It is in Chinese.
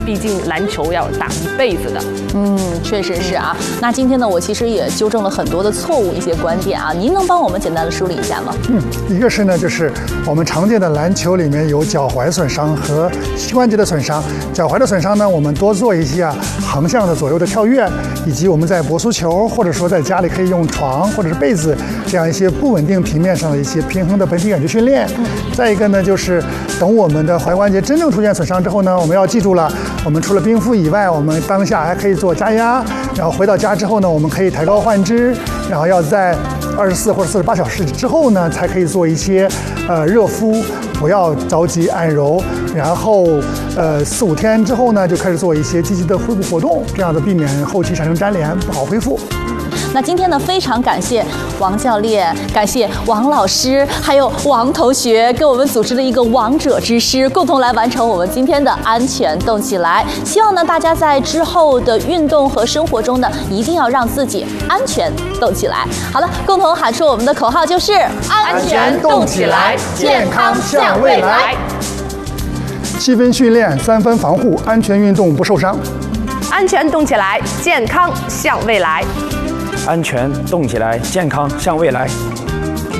毕竟篮球要打一辈子的。 确实是啊。那今天呢，我其实也纠正了很多的错误一些观点啊，您能帮我们简单的梳理一下吗？ 一个是呢，就是我们常见的篮球里面有脚踝损伤和膝关节的损伤。脚踝的损伤呢，我们多做一些横向的左右的跳跃，以及我们在搏速球或者说在家里可以用床或者是被子这样一些不稳定平面上的一些平衡的本体感觉训练。再一个呢，就是等我们的踝关节真正出现损伤之后呢，我们要记住了，我们除了冰敷以外，我们当下还可以做加压，然后回到家之后呢，我们可以抬高换肢，然后要在24或者48小时之后呢，才可以做一些热敷，不要着急按揉，然后4、5天之后呢，就开始做一些积极的恢复活动，这样的避免后期产生粘连，不好恢复。 那今天呢，非常感谢王教练，感谢王老师，还有王同学，给我们组织了一个王者之师，共同来完成我们今天的安全动起来。希望呢，大家在之后的运动和生活中呢，一定要让自己安全动起来。好了，共同喊出我们的口号就是安全动起来，健康向未来。 7分训练，3分防护，安全运动不受伤。 安全动起来，健康向未来。 安全动起来，健康向未来。